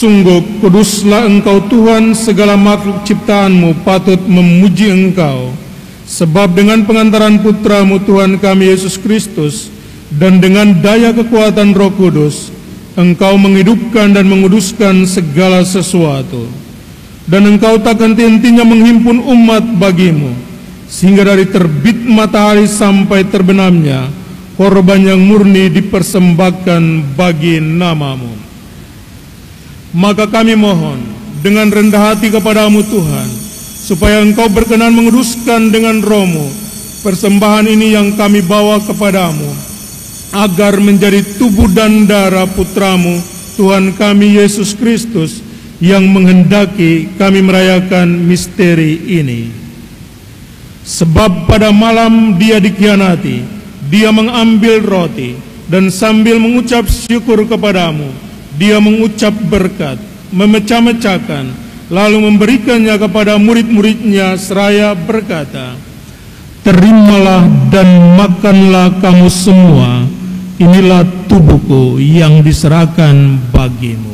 Sungguh kuduslah Engkau Tuhan, segala makhluk ciptaan-Mu patut memuji Engkau. Sebab dengan pengantaran Putra-Mu Tuhan kami Yesus Kristus, dan dengan daya kekuatan Roh Kudus, Engkau menghidupkan dan menguduskan segala sesuatu. Dan Engkau tak henti-hentinya menghimpun umat bagi-Mu, sehingga dari terbit matahari sampai terbenamnya, korban yang murni dipersembahkan bagi nama-Mu. Maka kami mohon dengan rendah hati kepada-Mu Tuhan, supaya Engkau berkenan menguduskan dengan Roh-Mu persembahan ini yang kami bawa kepada-Mu, agar menjadi tubuh dan darah Putra-Mu Tuhan kami Yesus Kristus, yang menghendaki kami merayakan misteri ini. Sebab pada malam Dia dikhianati, Dia mengambil roti, dan sambil mengucap syukur kepada-Mu, Dia mengucap berkat, memecah-mecahkan, lalu memberikannya kepada murid-muridnya seraya berkata, "Terimalah dan makanlah kamu semua, inilah tubuhku yang diserahkan bagimu."